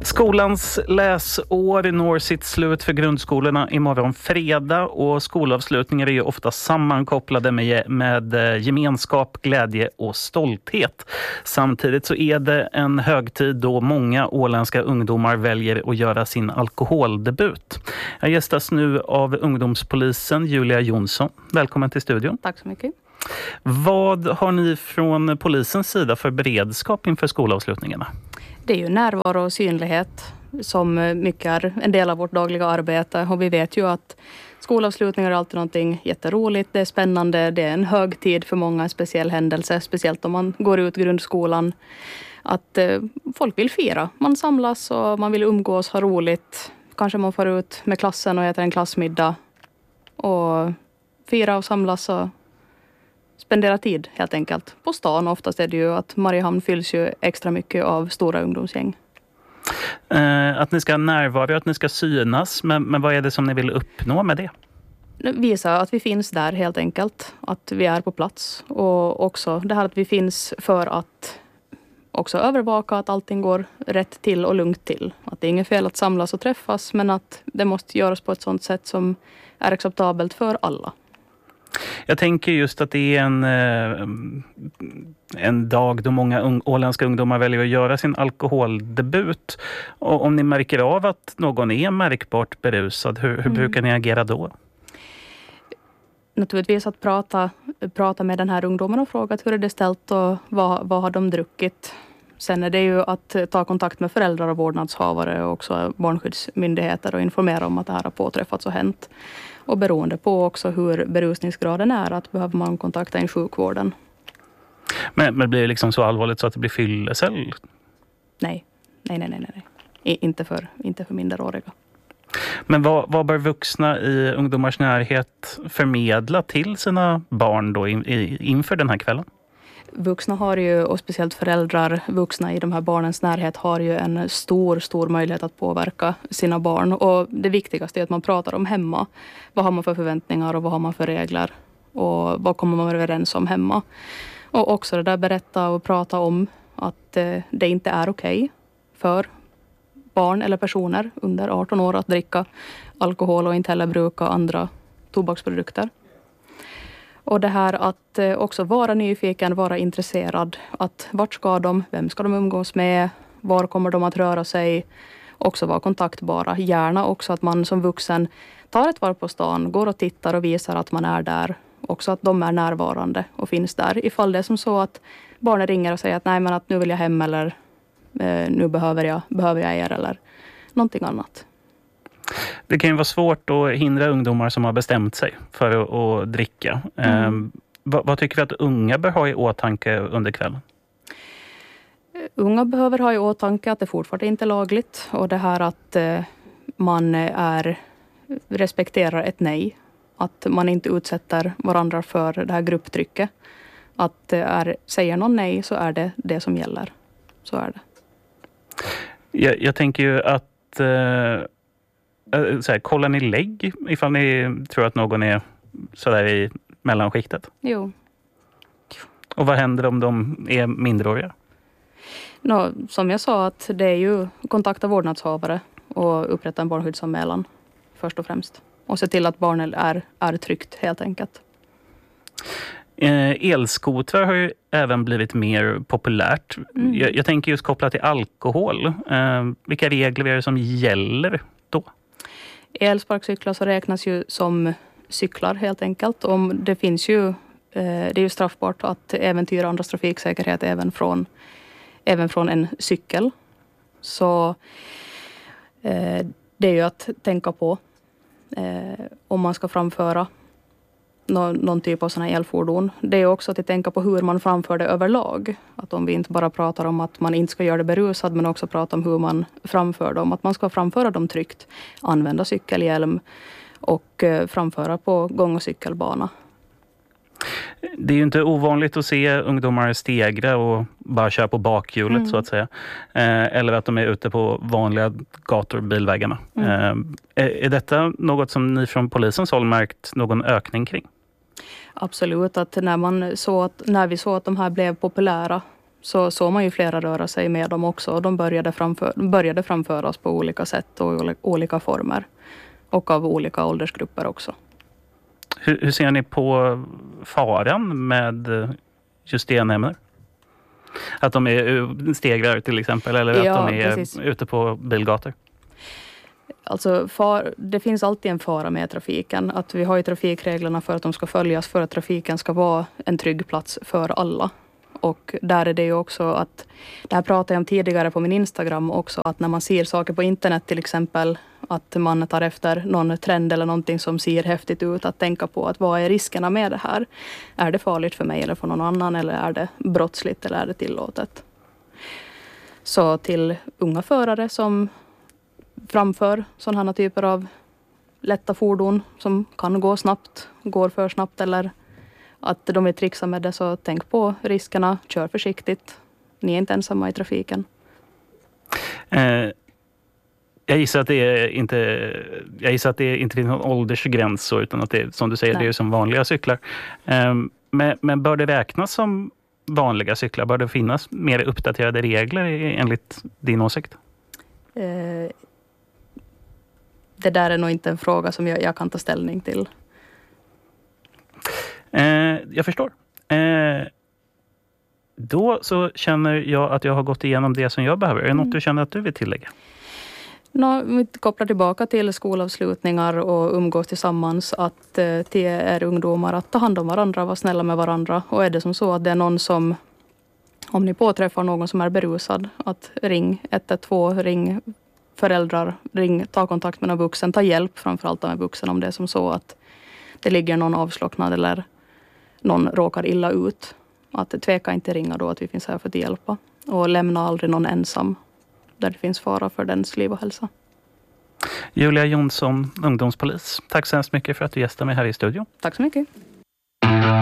Skolans läsår når sitt slut för grundskolorna imorgon fredag och skolavslutningar är ju ofta sammankopplade med gemenskap, glädje och stolthet. Samtidigt så är det en högtid då många åländska ungdomar väljer att göra sin alkoholdebut. Jag gästas nu av ungdomspolisen Julia Jonsson. Välkommen till studion. Tack så mycket. Vad har ni från polisens sida för beredskap inför skolavslutningarna? Det är ju närvaro och synlighet som mycket är en del av vårt dagliga arbete. Och vi vet ju att skolavslutningar är alltid någonting jätteroligt. Det är spännande, det är en högtid för många, en speciell händelse. Speciellt om man går ut grundskolan. Att folk vill fira. Man samlas och man vill umgås, ha roligt. Kanske man får ut med klassen och äter en klassmiddag. Och fira och samlas och spendera tid helt enkelt. På stan oftast är det ju att Mariehamn fylls ju extra mycket av stora ungdomsgäng. Att ni ska närvara, att ni ska synas. Men vad är det som ni vill uppnå med det? Visa att vi finns där helt enkelt. Att vi är på plats. Och också det här att vi finns för att också övervaka att allting går rätt till och lugnt till. Att det är inget fel att samlas och träffas. Men att det måste göras på ett sådant sätt som är acceptabelt för alla. Jag tänker just att det är en dag då många åländska ungdomar väljer att göra sin alkoholdebut. Och om ni märker av att någon är märkbart berusad, hur brukar ni agera då? Naturligtvis att prata med den här ungdomen och fråga hur är det ställt och vad har de druckit. Sen är det ju att ta kontakt med föräldrar och vårdnadshavare och också barnskyddsmyndigheter och informera om att det här har påträffats och hänt. Och beroende på också hur berusningsgraden är att behöver man kontakta in sjukvården. Men blir det liksom så allvarligt så att det blir fyllecell? Nej. Inte för minderåriga. Men vad bör vuxna i ungdomars närhet förmedla till sina barn då inför den här kvällen? Vuxna har ju, och speciellt föräldrar, vuxna i de här barnens närhet har ju en stor möjlighet att påverka sina barn. Och det viktigaste är att man pratar om hemma. Vad har man för förväntningar och vad har man för regler? Och vad kommer man överens om hemma? Och också det där berätta och prata om att det inte är okej för barn eller personer under 18 år att dricka alkohol och inte heller bruka andra tobaksprodukter. Och det här att också vara nyfiken, vara intresserad. Att vart ska de, vem ska de umgås med, var kommer de att röra sig. Också vara kontaktbara. Gärna också att man som vuxen tar ett varv på stan, går och tittar och visar att man är där. Också att de är närvarande och finns där. Ifall det är som så att barnen ringer och säger att nej men att nu vill jag hem eller nu behöver jag er eller någonting annat. Det kan ju vara svårt att hindra ungdomar som har bestämt sig för att dricka. Vad tycker vi att unga bör ha i åtanke under kvällen? Unga behöver ha i åtanke att det fortfarande inte är lagligt. Och det här att man respekterar ett nej. Att man inte utsätter varandra för det här grupptrycket. Att säger någon nej så är det det som gäller. Så är det. Jag tänker ju att kollar ni lägg ifall ni tror att någon är sådär i mellanskiktet? Jo. Och vad händer om de är minderåriga? Som jag sa att det är ju kontakta vårdnadshavare och upprätta en barnskyddsanmälan först och främst. Och se till att barnen är tryggt helt enkelt. Elskotrar har ju även blivit mer populärt. Jag tänker just kopplat till alkohol. Vilka regler är det som gäller då? Elsparkcyklar så räknas ju som cyklar helt enkelt. Det finns ju, det är ju straffbart att äventyra andras trafiksäkerhet även från en cykel. Så det är ju att tänka på om man ska framföra någon typ av sådana elfordon. Det är också att tänka på hur man framför det överlag. Att om vi inte bara pratar om att man inte ska göra det berusad men också prata om hur man framför dem. Att man ska framföra dem tryggt. Använda cykelhjälm och framföra på gång- och cykelbana. Det är ju inte ovanligt att se ungdomar stegra och bara köra på bakhjulet så att säga. Eller att de är ute på vanliga gator och bilvägarna. Är detta något som ni från polisens håll märkt någon ökning kring? Absolut, att när vi såg att de här blev populära så såg man ju flera röra sig med dem också. Och de började framföras på olika sätt och i olika former. Och av olika åldersgrupper också. Hur ser ni på faran med just enämnen? Att de är stegrar till exempel, eller att de är precis ute på bilgator? Alltså det finns alltid en fara med trafiken. Att vi har ju trafikreglerna för att de ska följas, för att trafiken ska vara en trygg plats för alla. Och där är det ju också att, det här pratade jag om tidigare på min Instagram också, att när man ser saker på internet till exempel, att man tar efter någon trend eller någonting som ser häftigt ut, att tänka på att vad är riskerna med det här? Är det farligt för mig eller för någon annan, eller är det brottsligt eller är det tillåtet? Så till unga förare som framför sådana här typer av lätta fordon som kan gå snabbt, går för snabbt eller att de vill trixa med det, så tänk på riskerna, kör försiktigt. Ni är inte ensamma i trafiken. Jag gissar att det inte finns någon åldersgräns så, utan att det, som du säger, det är som vanliga cyklar. Men bör det räknas som vanliga cyklar? Bör det finnas mer uppdaterade regler enligt din åsikt? Det där är nog inte en fråga som jag kan ta ställning till. Jag förstår. Då så känner jag att jag har gått igenom det som jag behöver. Är det något du känner att du vill tillägga? Vi kopplar tillbaka till skolavslutningar och umgås tillsammans, att till er ungdomar att ta hand om varandra, vara snälla med varandra. Och är det som så att det är någon som, om ni påträffar någon som är berusad, att ring 112, ring föräldrar, ta kontakt med någon vuxen, ta hjälp framförallt med vuxen om det är som så att det ligger någon avslocknad eller någon råkar illa ut. Att tveka inte ringa då, att vi finns här för att hjälpa. Och lämna aldrig någon ensam där det finns fara för dens liv och hälsa. Julia Jonsson, ungdomspolis. Tack så hemskt mycket för att du gästade mig här i studion. Tack så mycket.